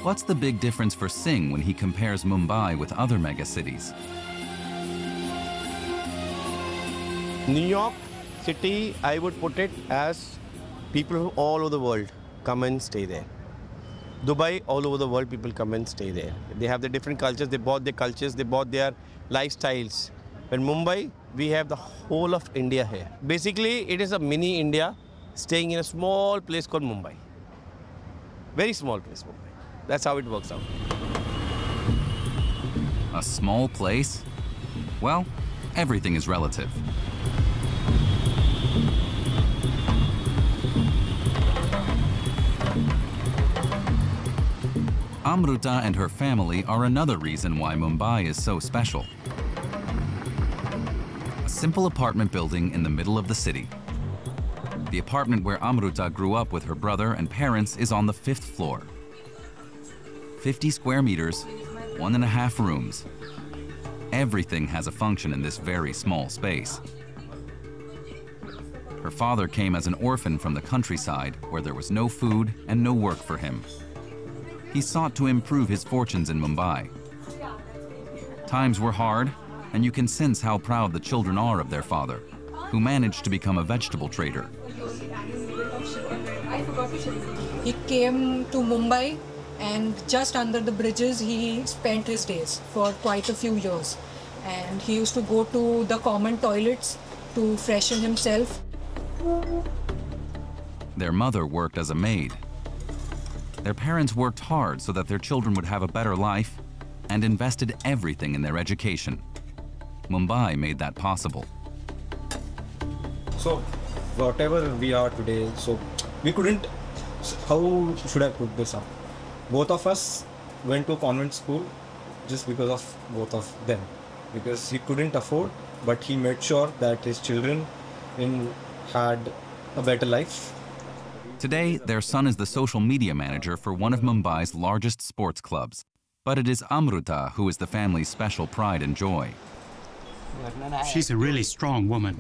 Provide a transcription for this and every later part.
What's the big difference for Singh when he compares Mumbai with other megacities? New York City, I would put it as people from all over the world come and stay there. Dubai, all over the world, people come and stay there. They have the different cultures, they bought their cultures, they bought their lifestyles. In Mumbai, we have the whole of India here. Basically, it is a mini India staying in a small place called Mumbai. Very small place, Mumbai. That's how it works out. A small place? Well, everything is relative. Amruta and her family are another reason why Mumbai is so special. A simple apartment building in the middle of the city. The apartment where Amruta grew up with her brother and parents is on the 5th floor. 50 square meters, 1.5 rooms. Everything has a function in this very small space. Her father came as an orphan from the countryside where there was no food and no work for him. He sought to improve his fortunes in Mumbai. Times were hard, and you can sense how proud the children are of their father, who managed to become a vegetable trader. He came to Mumbai, and just under the bridges he spent his days for quite a few years. And he used to go to the common toilets to freshen himself. Their mother worked as a maid. Their parents worked hard so that their children would have a better life and invested everything in their education. Mumbai made that possible. So, whatever we are today, so we couldn't, how should I put this up? Both of us went to convent school just because of both of them. Because he couldn't afford, but he made sure that his children had a better life. Today, their son is the social media manager for one of Mumbai's largest sports clubs. But it is Amruta who is the family's special pride and joy. She's a really strong woman.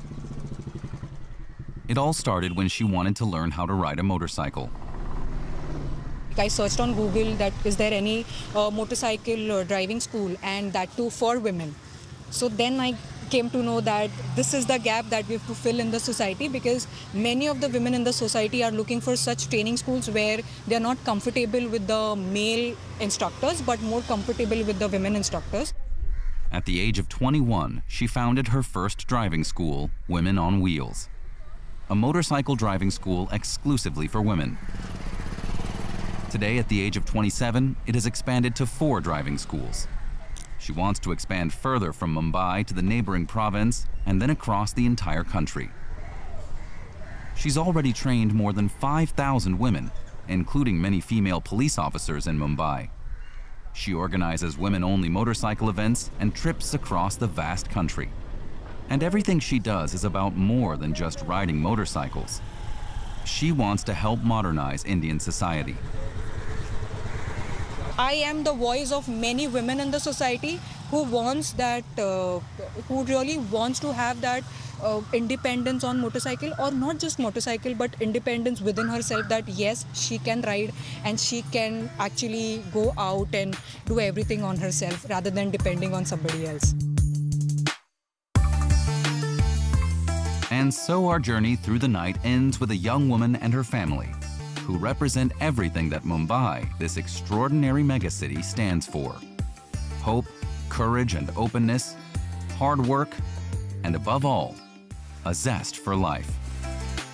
It all started when she wanted to learn how to ride a motorcycle. I searched on Google that is there any motorcycle driving school, and that too for women. So then I came to know that this is the gap that we have to fill in the society, because many of the women in the society are looking for such training schools where they are not comfortable with the male instructors but more comfortable with the women instructors. At the age of 21, she founded her first driving school, Women on Wheels, a motorcycle driving school exclusively for women. Today, at the age of 27, it has expanded to 4 driving schools. She wants to expand further from Mumbai to the neighboring province and then across the entire country. She's already trained more than 5,000 women, including many female police officers in Mumbai. She organizes women-only motorcycle events and trips across the vast country. And everything she does is about more than just riding motorcycles. She wants to help modernize Indian society. I am the voice of many women in the society who wants that, who really wants to have that independence on motorcycle, or not just motorcycle, but independence within herself, that yes, she can ride and she can actually go out and do everything on herself rather than depending on somebody else. And so our journey through the night ends with a young woman and her family, who represent everything that Mumbai, this extraordinary megacity, stands for. Hope, courage and openness, hard work, and above all, a zest for life.